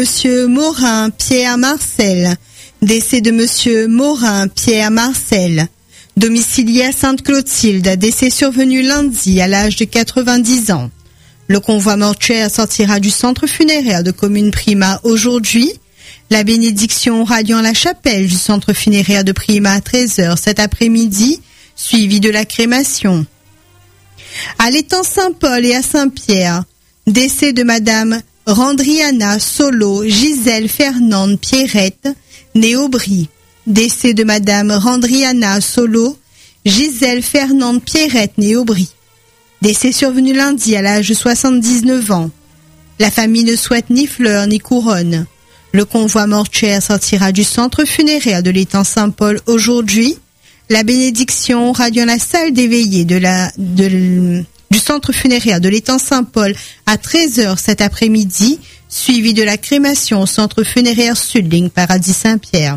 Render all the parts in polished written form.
Monsieur Morin Pierre Marcel. Décès de Monsieur Morin Pierre Marcel. Domicilié à Sainte-Clotilde. Décès survenu lundi à l'âge de 90 ans. Le convoi mortuaire sortira du centre funéraire de commune Prima aujourd'hui. La bénédiction aura lieu en la chapelle du centre funéraire de Prima à 13h cet après-midi, suivi de la crémation. À l'étang Saint-Paul et à Saint-Pierre, décès de Madame Randriana Solo Gisèle Fernande Pierrette, née Aubry. Décès de Madame Randriana Solo Gisèle Fernande Pierrette, née Aubry. Décès survenu lundi à l'âge de 79 ans. La famille ne souhaite ni fleurs ni couronne. Le convoi mortuaire sortira du centre funéraire de l'étang Saint-Paul aujourd'hui. La bénédiction aura lieu dans la salle des veillées du centre funéraire de l'étang Saint-Paul à 13h cet après-midi, suivi de la crémation au centre funéraire Sud, ligne Paradis Saint-Pierre.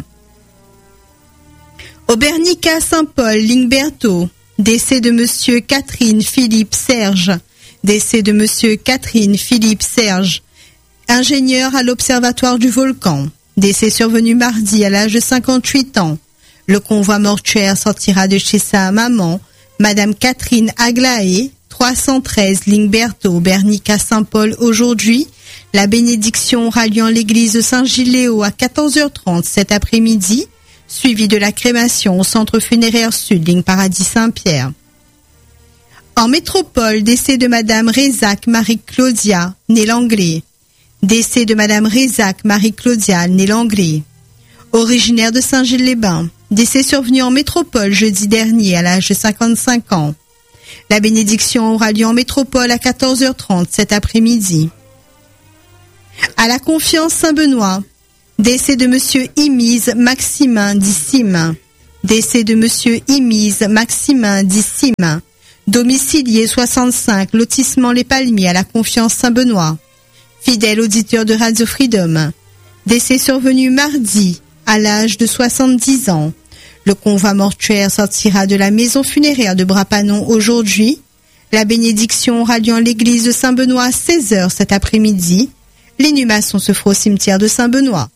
Au Bernica Saint-Paul, ligne Berthaud, décès de Monsieur Catherine Philippe Serge. Décès de Monsieur Catherine Philippe Serge, ingénieur à l'Observatoire du Volcan. Décès survenu mardi à l'âge de 58 ans. Le convoi mortuaire sortira de chez sa maman, Madame Catherine Aglaé, 313 ligne Berthaud, Bernica Saint-Paul aujourd'hui. La bénédiction aura lieu en l'église de Saint-Gilléo à 14h30 cet après-midi, suivi de la crémation au centre funéraire Sud, ligne Paradis Saint-Pierre. En métropole, décès de Madame Rézac Marie-Claudia, née Langlais. Décès de Madame Rézac Marie-Claudia, née Langlais. Originaire de Saint-Gilles-les-Bains. Décès survenu en métropole jeudi dernier à l'âge de 55 ans. La bénédiction aura lieu en métropole à 14h30 cet après-midi. À la Confiance Saint-Benoît. Décès de Monsieur Imise Maximin d'Issime. Décès de Monsieur Imise Maximin d'Issime. Domicilié 65, lotissement Les Palmiers à la Confiance Saint-Benoît. Fidèle auditeur de Radio Freedom. Décès survenu mardi à l'âge de 70 ans. Le convoi mortuaire sortira de la maison funéraire de Brapanon aujourd'hui. La bénédiction aura lieu en l'église de Saint-Benoît à 16h cet après-midi. L'inhumation se fera au cimetière de Saint-Benoît.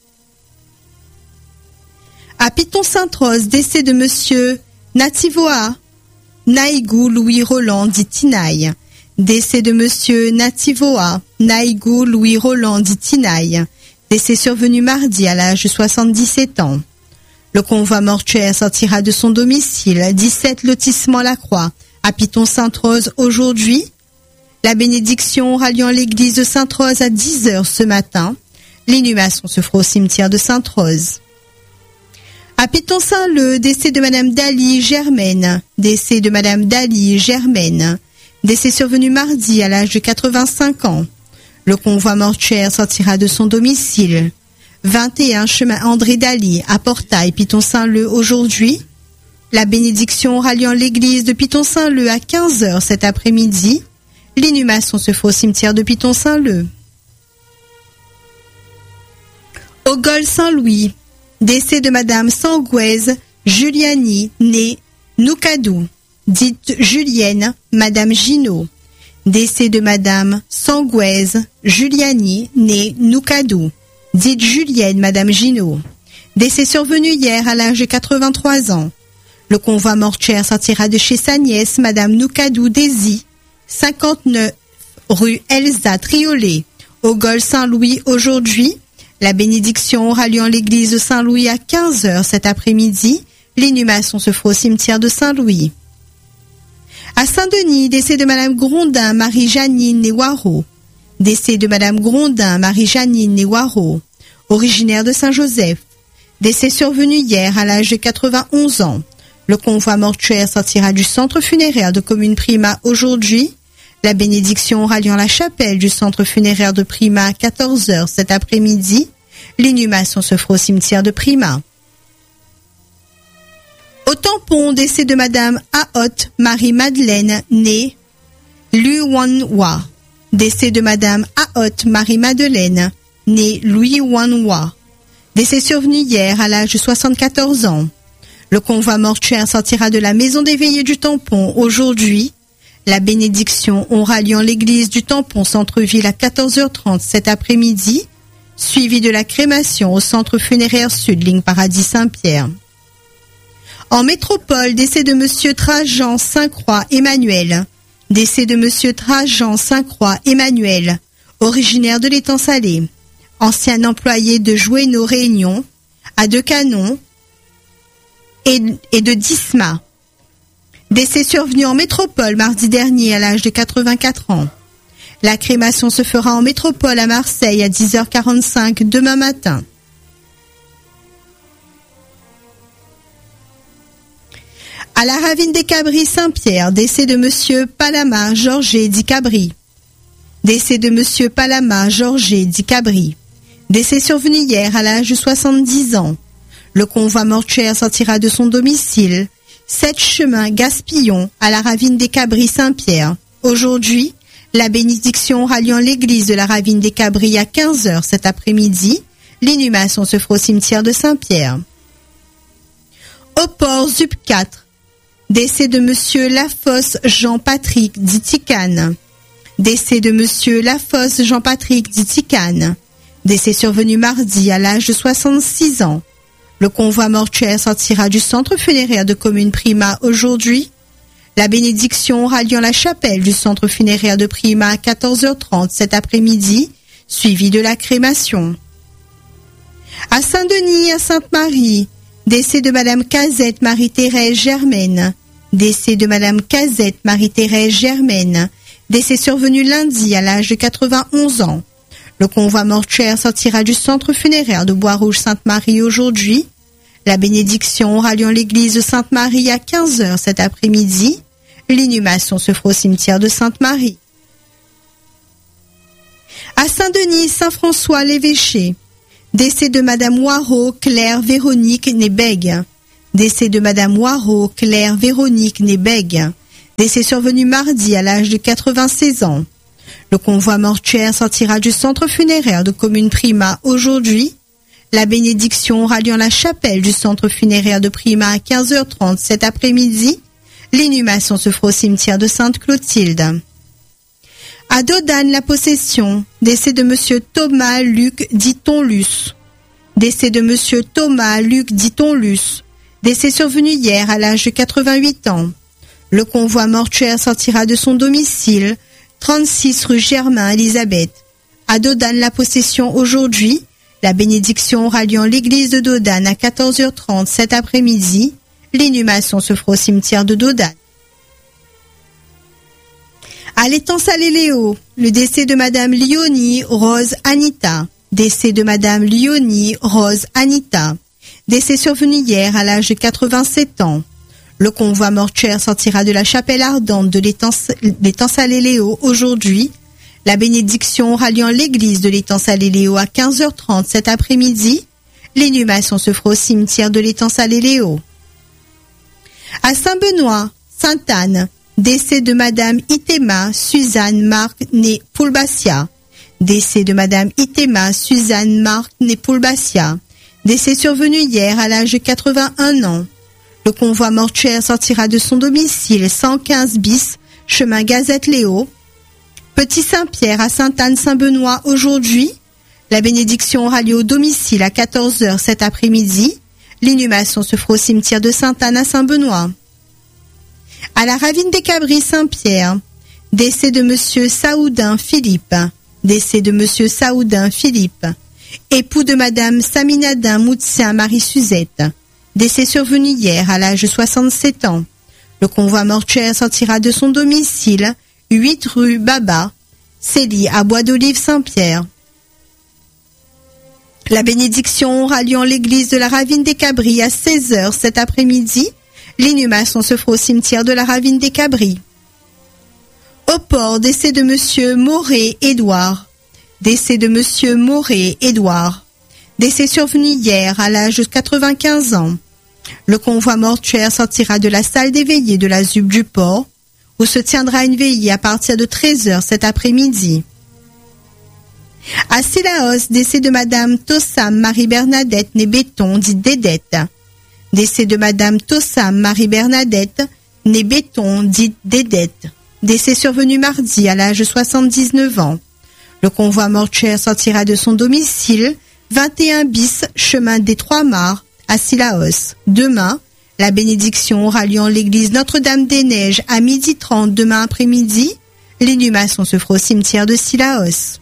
À Piton-Sainte-Rose, décès de Monsieur Nativoa Naïgou Louis Roland dit Tinaille. Décès de Monsieur Nativoa Naïgou Louis Roland dit Tinaille. Décès survenu mardi à l'âge de 77 ans. Le convoi mortuaire sortira de son domicile, 17 lotissement La Croix, à Piton-Sainte-Rose aujourd'hui. La bénédiction aura lieu en l'église de Sainte-Rose à 10h ce matin. L'inhumation se fera au cimetière de Sainte-Rose. À Piton-Saint-Leu, décès de Madame Dali Germaine. Décès de Madame Dali Germaine. Décès survenu mardi à l'âge de 85 ans. Le convoi mortuaire sortira de son domicile, 21 chemin André Dali à Portail, Piton-Saint-Leu aujourd'hui. La bénédiction aura lieu en l'église de Piton-Saint-Leu à 15h cet après-midi. L'inhumation se fera au cimetière de Piton-Saint-Leu. Au Gol Saint-Louis, décès de Madame Sangouez Juliani, née Noukadou, dite Julienne, Madame Ginot. Décès de Madame Sangouez Juliani, née Noukadou, dite Julienne, Madame Ginot. Décès survenu hier à l'âge de 83 ans. Le convoi mortuaire sortira de chez sa nièce, Madame Noukadou Désy, 59 rue Elsa Triolet, au Gol Saint-Louis aujourd'hui. La bénédiction aura lieu en l'église de Saint-Louis à 15h cet après-midi. L'inhumation se fera au cimetière de Saint-Louis. À Saint-Denis, décès de Madame Grondin Marie-Janine Néwaro. Décès de Madame Grondin Marie-Janine Néwaro, originaire de Saint-Joseph. Décès survenu hier à l'âge de 91 ans. Le convoi mortuaire sortira du centre funéraire de commune Prima aujourd'hui. La bénédiction aura lieu en la chapelle du centre funéraire de Prima à 14h cet après-midi. L'inhumation se fera au cimetière de Prima. Au Tampon, décès de Madame Aot Marie-Madeleine, née Luwanwa. Décès de Madame Aot Marie-Madeleine, née Louis Wanwa. Décès survenu hier à l'âge de 74 ans. Le convoi mortuaire sortira de la maison des veillées du Tampon aujourd'hui. La bénédiction aura lieu en l'église du Tampon Centre-Ville à 14h30 cet après-midi, suivi de la crémation au centre funéraire sud, ligne Paradis Saint-Pierre. En métropole, décès de monsieur Trajan Saint-Croix Emmanuel. Décès de monsieur Trajan Saint-Croix Emmanuel, originaire de l'étang Salé. Ancien employé de Jouenneau Réunion, à Decanon et de Disma. Décès survenu en métropole mardi dernier à l'âge de 84 ans. La crémation se fera en métropole à Marseille à 10h45 demain matin. À la ravine des Cabris Saint-Pierre, décès de monsieur Palama Georges dit Cabri. Décès de monsieur Palama Georges dit Cabri. Décès survenu hier à l'âge de 70 ans. Le convoi mortuaire sortira de son domicile, 7 chemin Gaspillon, à la ravine des Cabris Saint-Pierre. Aujourd'hui, la bénédiction ralliant l'église de la ravine des Cabris à 15h cet après-midi. L'inhumation se fera au cimetière de Saint-Pierre. Au port ZUP 4, décès de monsieur Lafosse Jean-Patrick dit Ticane. Décès de monsieur Lafosse Jean-Patrick dit Ticane. Décès survenu mardi à l'âge de 66 ans. Le convoi mortuaire sortira du centre funéraire de commune Prima aujourd'hui. La bénédiction ralliant la chapelle du centre funéraire de Prima à 14h30 cet après-midi, suivi de la crémation. À Saint-Denis, à Sainte-Marie, décès de madame Cazette Marie-Thérèse Germaine. Décès de madame Cazette Marie-Thérèse Germaine. Décès survenu lundi à l'âge de 91 ans. Le convoi mortuaire sortira du centre funéraire de Bois-Rouge-Sainte-Marie aujourd'hui. La bénédiction ralliant l'église de Sainte-Marie à 15h cet après-midi. L'inhumation se fera au cimetière de Sainte-Marie. À Saint-Denis, Saint-François-l'Évêché, décès de madame Waro Claire Véronique Nebeg. Décès de madame Waro Claire Véronique Nebeg. Décès survenu mardi à l'âge de 96 ans. Le convoi mortuaire sortira du centre funéraire de commune Prima aujourd'hui. La bénédiction ralliant la chapelle du centre funéraire de Prima à 15h30 cet après-midi. L'inhumation se fera au cimetière de Sainte-Clotilde. À Dodane, la possession, décès de monsieur Thomas Luc Ditonlus. Décès de monsieur Thomas Luc Ditonlus. Décès survenu hier à l'âge de 88 ans. Le convoi mortuaire sortira de son domicile, 36 rue Germain-Elisabeth. À Dodane, la possession aujourd'hui. La bénédiction ralliant l'église de Dodane à 14h30 cet après-midi. L'inhumation se fera au cimetière de Dodane. À l'étang Salé-Léo, le décès de madame Lioni Rose Anita. Décès de madame Lioni Rose Anita. Décès survenu hier à l'âge de 87 ans. Le convoi mortuaire sortira de la chapelle ardente de l'étang Salé-Léo aujourd'hui. La bénédiction ralliant l'église de l'étang Salé-Léo à 15h30 cet après-midi. L'inhumation se fera au cimetière de l'étang Salé-Léo. À Saint-Benoît, Sainte-Anne, décès de madame Itema Suzanne Marc née Poulbassia. Décès de madame Itema Suzanne Marc née Poulbassia. Décès survenu hier à l'âge de 81 ans. Le convoi mortuaire sortira de son domicile 115 bis, chemin Gazette-Léo. Petit Saint-Pierre à Sainte-Anne-Saint-Benoît aujourd'hui. La bénédiction aura lieu au domicile à 14h cet après-midi. L'inhumation se fera au cimetière de Sainte-Anne à Saint-Benoît. À la ravine des Cabris Saint-Pierre, décès de monsieur Saoudin Philippe. Décès de monsieur Saoudin Philippe. Époux de madame Saminadin Moutien Marie-Suzette. Décès survenu hier à l'âge de 67 ans. Le convoi mortuaire sortira de son domicile, 8 rue Baba, Célie à Bois d'Olive Saint-Pierre. La bénédiction ralliant l'église de la ravine des Cabris à 16h cet après-midi. L'inhumation se fera au cimetière de la ravine des Cabris. Au port, décès de monsieur Moré Édouard. Décès de monsieur Moré Édouard. Décès survenu hier à l'âge de 95 ans. Le convoi mortuaire sortira de la salle des veillées de la ZUP du port, où se tiendra une veillée à partir de 13h cet après-midi. À Silaos, décès de madame Tossam Marie-Bernadette née Béton, dite Dédette. Décès de madame Tossam Marie-Bernadette née Béton, dite Dédette. Décès survenu mardi à l'âge de 79 ans. Le convoi mortuaire sortira de son domicile 21 bis chemin des Trois Mares à Cilaos. Demain, la bénédiction aura lieu en l'église Notre-Dame-des-Neiges à 12h30 demain après-midi. L'inhumation se fera au cimetière de Cilaos.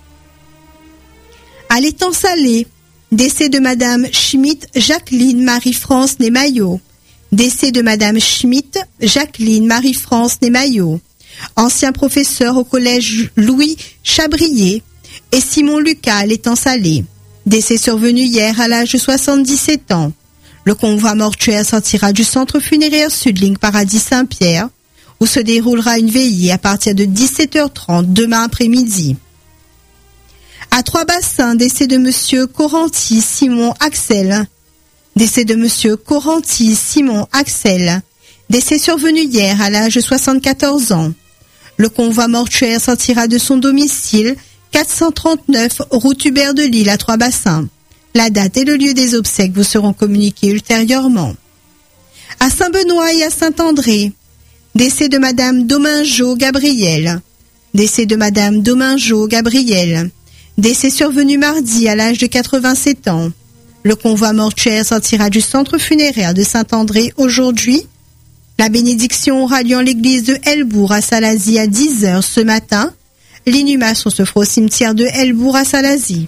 À l'étang Salé, décès de Madame Schmidt Jacqueline Marie-France Nemaillot. Décès de Madame Schmidt Jacqueline Marie-France Nemaillot. Ancien professeur au collège Louis Chabrier et Simon Lucas à l'étang Salé. Décès survenu hier à l'âge de 77 ans. Le convoi mortuaire sortira du centre funéraire Sudling Paradis Saint-Pierre, où se déroulera une veillée à partir de 17h30 demain après-midi. À Trois-Bassins, décès de Monsieur Coranty Simon Axel. Décès de Monsieur Coranty Simon Axel. Décès survenu hier à l'âge de 74 ans. Le convoi mortuaire sortira de son domicile 439 route Hubert de Lille à Trois-Bassins. La date et le lieu des obsèques vous seront communiqués ultérieurement. À Saint-Benoît et à Saint-André, décès de Madame Domingeau Gabrielle. Décès de Madame Domingeau Gabrielle. Décès survenu mardi à l'âge de 87 ans. Le convoi mortuaire sortira du centre funéraire de Saint-André aujourd'hui. La bénédiction aura lieu en l'église de Helbourg à Salazie à 10h ce matin. L'inhumation se fera au cimetière de Helbourg à Salazie.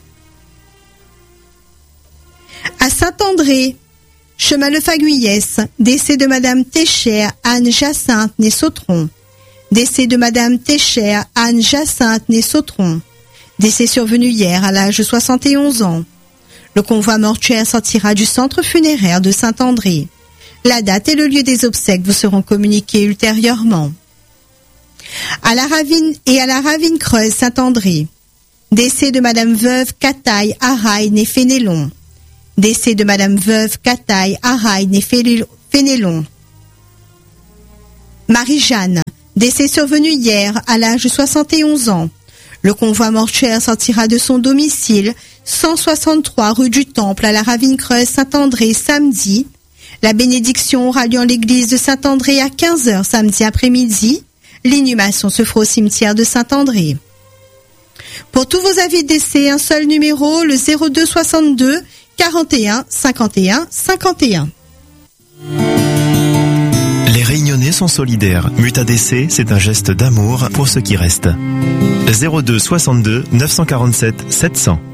À Saint-André, chemin Le Faguyès, décès de Madame Téchère Anne-Jacinthe née Sautron. Décès de Madame Téchère Anne-Jacinthe née Sautron. Décès survenu hier à l'âge de 71 ans. Le convoi mortuaire sortira du centre funéraire de Saint-André. La date et le lieu des obsèques vous seront communiqués ultérieurement. À la ravine creuse Saint-André. Décès de Madame Veuve Cataille Araille née Fénélon. Décès de Madame Veuve Cataille Araille née Fénélon. Marie-Jeanne. Décès survenu hier à l'âge de 71 ans. Le convoi mortuaire sortira de son domicile 163 rue du Temple à la ravine creuse Saint-André samedi. La bénédiction aura lieu en l'église de Saint-André à 15h samedi après-midi. L'inhumation se fera au cimetière de Saint-André. Pour tous vos avis de décès, un seul numéro, le 02 62 41 51 51. Les Réunionnais sont solidaires. Mutadc, c'est un geste d'amour pour ceux qui restent. 02 62 947 700.